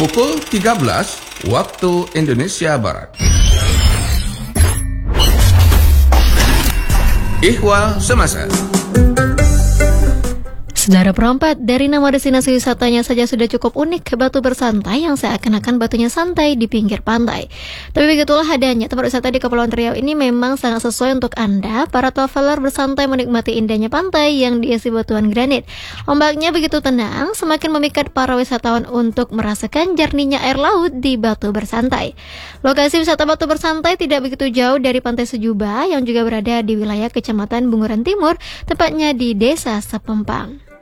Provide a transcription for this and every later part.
pukul 13 waktu Indonesia Barat. Ihwal Semasa. Saudara perempat, dari nama destinasi wisatanya saja sudah cukup unik, batu bersantai yang seakan-akan batunya santai di pinggir pantai. Tapi begitulah adanya, tempat wisata di Kepulauan Riau ini memang sangat sesuai untuk Anda, para traveler bersantai menikmati indahnya pantai yang diisi batuan granit. Ombaknya begitu tenang, semakin memikat para wisatawan untuk merasakan jernihnya air laut di batu bersantai. Lokasi wisata batu bersantai tidak begitu jauh dari Pantai Sejuba yang juga berada di wilayah Kecamatan Bunguran Timur, tepatnya di Desa Sepempang.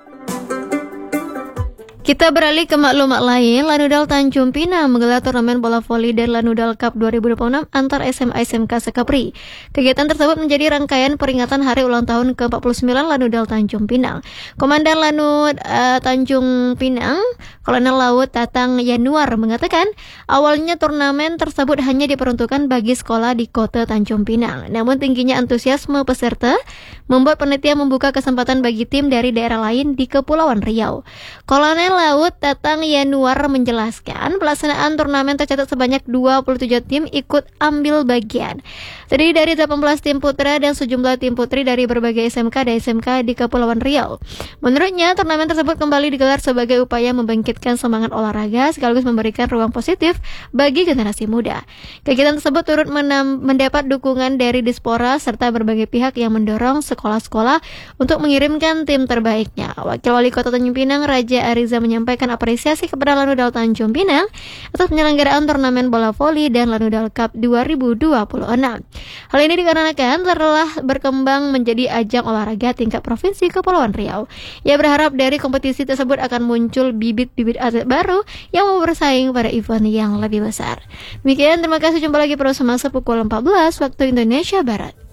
Kita beralih ke maklumat lain. Lanudal Tanjung Pinang menggelar turnamen bola voli dan Lanudal Cup 2026 antar SMA-SMK Sekapri. Kegiatan tersebut menjadi rangkaian peringatan hari ulang tahun ke-49 Lanudal Tanjung Pinang. Komandan Lanud Tanjung Pinang, Kolonel Laut Tatang Yanuar mengatakan, awalnya turnamen tersebut hanya diperuntukkan bagi sekolah di Kota Tanjung Pinang. Namun tingginya antusiasme peserta membuat panitia membuka kesempatan bagi tim dari daerah lain di Kepulauan Riau. Kolonel Laut Tatang Yanuar menjelaskan, pelaksanaan turnamen tercatat sebanyak 27 tim ikut ambil bagian. Terdiri dari 18 tim putra dan sejumlah tim putri dari berbagai SMK dan SMK di Kepulauan Riau. Menurutnya, turnamen tersebut kembali digelar sebagai upaya membangkitkan semangat olahraga sekaligus memberikan ruang positif bagi generasi muda. Kegiatan tersebut turut mendapat dukungan dari Dispora serta berbagai pihak yang mendorong sekolah-sekolah untuk mengirimkan tim terbaiknya. Wakil Wali Kota Tanjung Pinang, Raja Ariza menyampaikan apresiasi kepada Lanudal Tanjung Pinang atas penyelenggaraan turnamen bola voli dan Lanudal Cup 2026. Hal ini dikarenakan telah berkembang menjadi ajang olahraga tingkat provinsi Kepulauan Riau. Ia berharap dari kompetisi tersebut akan muncul bibit-bibit atlet baru yang mau bersaing pada event yang lebih besar. Demikian, terima kasih, jumpa lagi pada semasa pukul 14 waktu Indonesia Barat.